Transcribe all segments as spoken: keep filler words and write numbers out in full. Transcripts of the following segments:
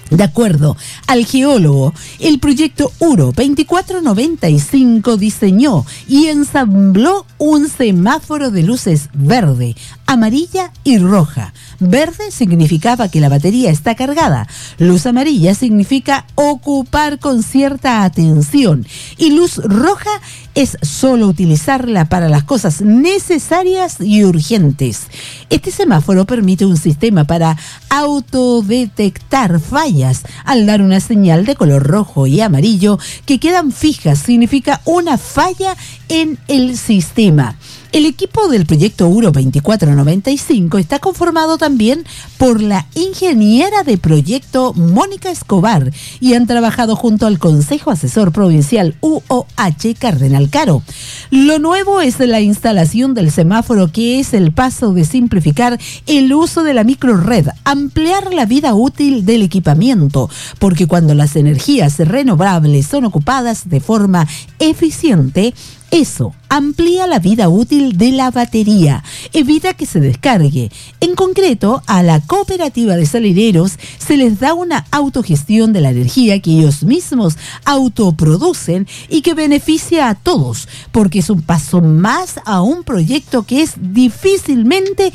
De acuerdo al geólogo, el proyecto URO veinticuatro noventa y cinco diseñó y ensambló un semáforo de luces verde, amarilla y roja. Verde significaba que la batería está cargada, luz amarilla significa ocupar con cierta atención y luz roja es solo utilizarla para las cosas necesarias y urgentes. Este semáforo permite un sistema para autodetectar fallas al dar una señal de color rojo y amarillo que quedan fijas, significa una falla en el sistema. El equipo del proyecto URO veinticuatro noventa y cinco está conformado también por la ingeniera de proyecto Mónica Escobar y han trabajado junto al Consejo Asesor Provincial U O H Cardenal Caro. Lo nuevo es la instalación del semáforo, que es el paso de simplificar el uso de la microred, ampliar la vida útil del equipamiento, porque cuando las energías renovables son ocupadas de forma eficiente, eso amplía la vida útil de la batería, evita que se descargue. En concreto, a la cooperativa de salineros se les da una autogestión de la energía que ellos mismos autoproducen y que beneficia a todos, porque es un paso más a un proyecto que es difícilmente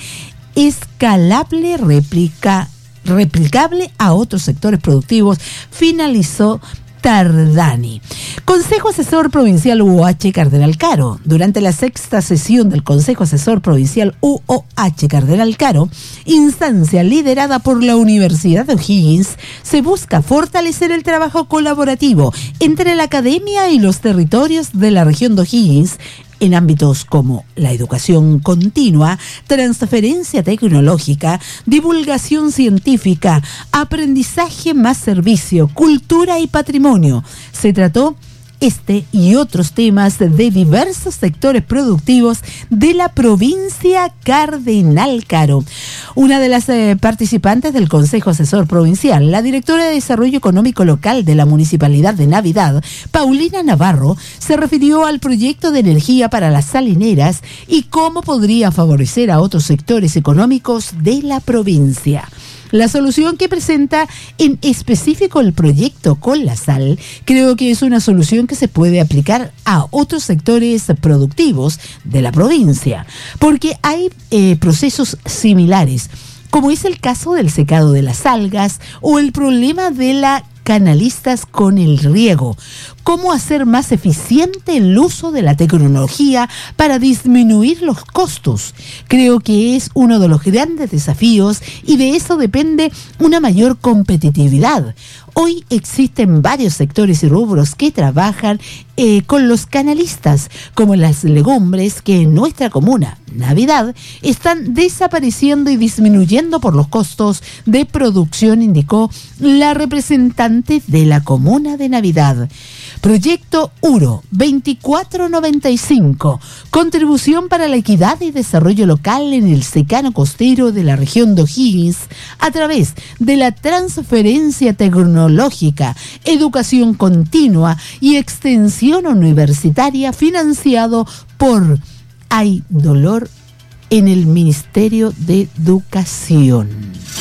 escalable, réplica, replicable a otros sectores productivos, finalizó Tardani. Consejo Asesor Provincial U O H Cardenal Caro. Durante la sexta sesión del Consejo Asesor Provincial U O H Cardenal Caro, instancia liderada por la Universidad de O'Higgins, se busca fortalecer el trabajo colaborativo entre la academia y los territorios de la región de O'Higgins en ámbitos como la educación continua, transferencia tecnológica, divulgación científica, aprendizaje más servicio, cultura y patrimonio. Se trató este y otros temas de diversos sectores productivos de la provincia Cardenal Caro. Una de las eh, participantes del Consejo Asesor Provincial, la directora de Desarrollo Económico Local de la Municipalidad de Navidad, Paulina Navarro, se refirió al proyecto de energía para las salineras y cómo podría favorecer a otros sectores económicos de la provincia. La solución que presenta en específico el proyecto con la sal, creo que es una solución que se puede aplicar a otros sectores productivos de la provincia, porque hay eh, procesos similares, como es el caso del secado de las algas o el problema de la canalistas con el riego. Cómo hacer más eficiente el uso de la tecnología para disminuir los costos. Creo que es uno de los grandes desafíos y de eso depende una mayor competitividad. Hoy existen varios sectores y rubros que trabajan eh, con los canalistas, como las legumbres que en nuestra comuna, Navidad, están desapareciendo y disminuyendo por los costos de producción, indicó la representante de la comuna de Navidad. Proyecto URO veinticuatro noventa y cinco, contribución para la equidad y desarrollo local en el secano costero de la región de O'Higgins a través de la transferencia tecnológica, educación continua y extensión universitaria, financiado por Hay Dolor en el Ministerio de Educación.